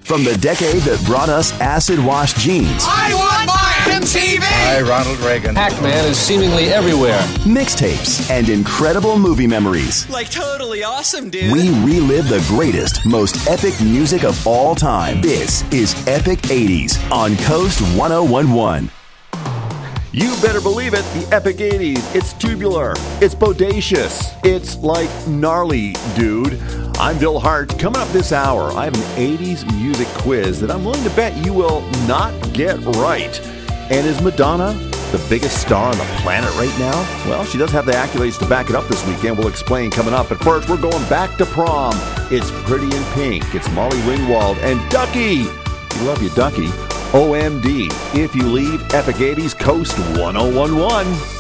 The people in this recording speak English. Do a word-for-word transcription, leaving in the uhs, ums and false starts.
From the decade that brought us acid-wash jeans. I want my M T V! Hi, Ronald Reagan. Pac-Man is seemingly everywhere. Mixtapes and incredible movie memories. Like totally awesome, dude. We relive the greatest, most epic music of all time. This is Epic eighties on Coast one oh one one. You better believe it, the Epic eighties. It's tubular. It's bodacious. It's like gnarly, dude. I'm Bill Hart. Coming up this hour, I have an eighties music quiz that I'm willing to bet you will not get right. And is Madonna the biggest star on the planet right now? Well, she does have the accolades to back it up this weekend. We'll explain coming up. But first, we're going back to prom. It's Pretty in Pink. It's Molly Ringwald and Ducky. We love you, Ducky. O M D. If you leave, Epic eighties, Coast one oh one one.